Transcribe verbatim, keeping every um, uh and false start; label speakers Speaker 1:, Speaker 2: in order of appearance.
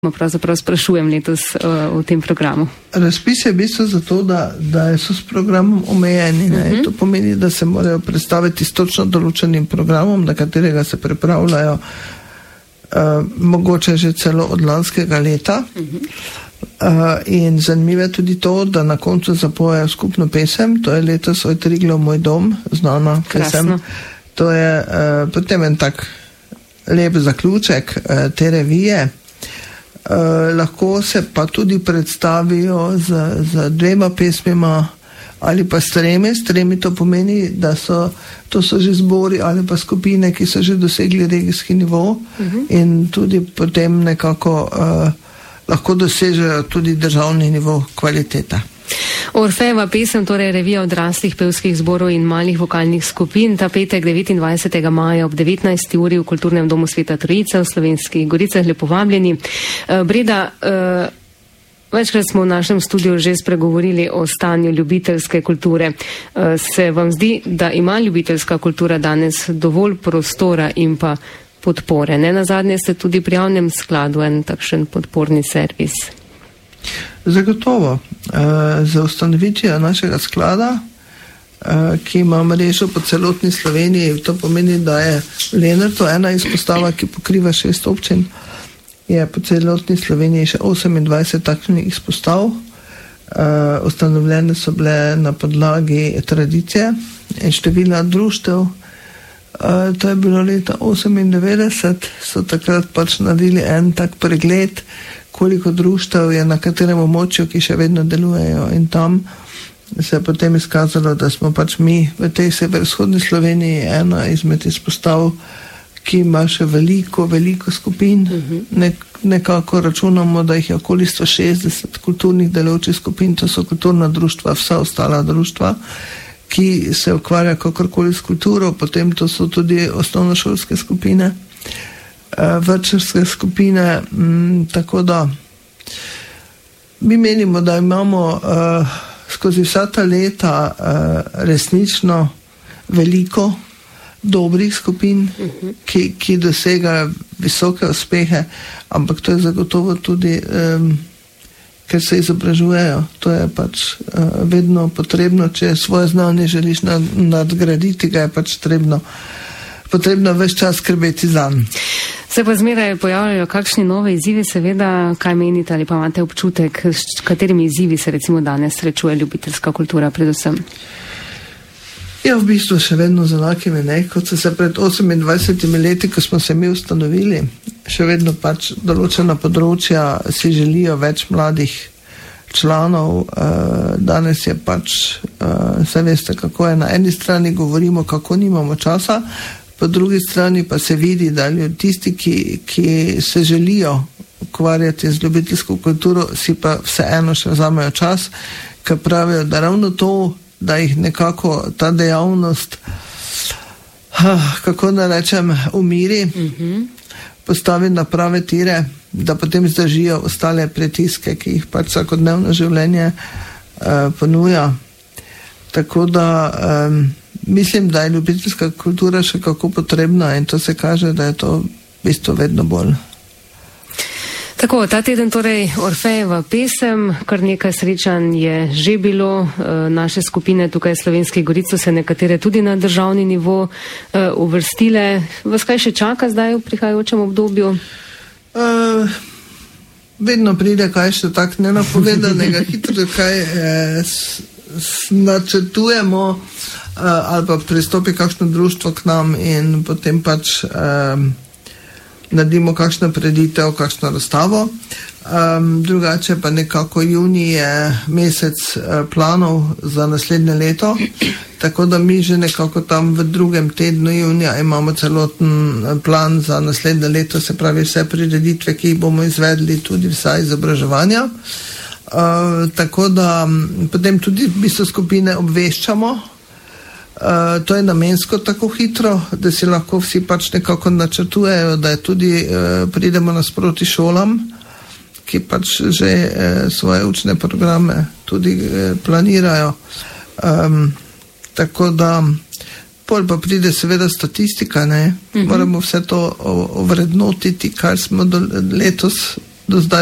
Speaker 1: pravzaprav sprašujem letos uh, v tem programu.
Speaker 2: Razpis je v bistvu zato, da, da so s programom omejeni. Ne? Uh-huh. To pomeni, da se morajo predstaviti s točno določenim programom, na katerega se pripravljajo uh, mogoče že celo od lanskega leta. Uh-huh. Uh, in zanimivo je tudi to, da na koncu zapojejo skupno pesem, to je letos Oj Triglav moj dom, znana pesem. To je uh, potem en tak lep zaključek uh, te revije. Uh, lahko se pa tudi predstavijo z, z dvema pesmima ali pa s tremi. S tremi to pomeni, da so, to so že zbori ali pa skupine, ki so že dosegli regijski nivo uh-huh. in tudi potem nekako uh, lahko dosežejo tudi državni nivo kvaliteta.
Speaker 1: Orfejeva pesem, torej revija odraslih pevskih zborov in malih vokalnih skupin, ta petek devetindvajsetega maja ob devetnajsti uri v Kulturnem domu Sveta Trojice v Slovenskih Goricah. Lepo vabljeni. Breda, večkrat smo v našem studiu že spregovorili o stanju ljubiteljske kulture. Se vam zdi, da ima ljubiteljska kultura danes dovolj prostora in pa podpore? Ne nazadnje ste tudi pri javnem skladu en takšen podporni servis.
Speaker 2: Zagotovo. Za ustanovitvijo našega sklada, ki ima mrežo po celotni Sloveniji, to pomeni, da je v Lenartu ena izpostava, ki pokriva šest občin, je po celotni Sloveniji še osemindvajset takšnih izpostav. Ustanovljene so bile na podlagi tradicije in števila društev. To je bilo leta osemindevetdeset, so takrat pač naredili en tak pregled, koliko društev je na katerem območju, ki še vedno delujejo, in tam se je potem izkazalo, da smo pač mi v tej severovzhodni Sloveniji ena izmed izpostav, ki ima še veliko, veliko skupin. Nek, nekako računamo, da jih je okoli sto šestdeset kulturnih delujočih skupin, to so kulturna društva, vsa ostala društva, ki se ukvarja kakorkoli s kulturo, potem to so tudi osnovnošolske skupine, vrtčevske skupine, m, tako da mi menimo, da imamo uh, skozi vsa ta leta uh, resnično veliko dobrih skupin, uh-huh. ki, ki dosegajo visoke uspehe, ampak to je zagotovo tudi, um, ker se izobražujejo. To je pač uh, vedno potrebno, če svoje znanje želiš nad, nadgraditi, ga je pač trebno, potrebno ves čas skrbeti zanj.
Speaker 1: Se pa zmeraj pojavljajo kakšni nove izzivi, seveda, kaj menite ali pa imate občutek, s katerimi izzivi se recimo danes srečuje ljubiteljska kultura predvsem?
Speaker 2: Ja, v bistvu še vedno z enakimi, ne, kot so se pred osemindvajsetimi leti, ko smo se mi ustanovili, še vedno pač določena področja si želijo več mladih članov. Danes je pač, saj veste, kako je, na eni strani govorimo, kako nimamo časa, po drugi strani pa se vidi, da tisti, ki, ki se želijo ukvarjati z ljubiteljsko kulturo, si pa vseeno še vzamejo čas, ker pravijo, da ravno to, da jih nekako ta dejavnost, kako da rečem, umiri, uh-huh. postavi na prave tire, da potem zdržijo ostale pritiske, ki jih pač vsakodnevno življenje uh, ponuja. Tako da um, mislim, da je ljubiteljska kultura še kako potrebna in to se kaže, da je to v bistvu vedno bolj.
Speaker 1: Tako, ta teden torej Orfejeva pesem, kar nekaj srečanj je že bilo, e, naše skupine tukaj v Slovenskih Goricah se nekatere tudi na državni nivo e, uvrstile. Vas kaj še čaka zdaj v prihajajočem obdobju?
Speaker 2: Uh, vedno pride kaj še tak nenapovedanega, hitro kaj eh, s, s, načrtujemo uh, ali pa pristopi kakšno društvo k nam in potem pač um, naredimo kakšno preditev, kakšno razstavo. Um, drugače pa nekako junij je mesec uh, planov za naslednje leto, tako da mi že nekako tam v drugem tednu junija imamo celoten plan za naslednje leto, se pravi vse prireditve, ki jih bomo izvedli, tudi vsa izobraževanja. Uh, tako da potem tudi v bistvu skupine obveščamo. Uh, to je namensko tako hitro, da si lahko vsi pač nekako načrtujejo, da je tudi uh, pridemo nasproti šolam, ki pač že uh, svoje učne programe tudi uh, planirajo. Um, tako da pol pa pride seveda statistika, ne? Uh-huh. Moramo vse to ovrednotiti, kar smo do letos do zdaj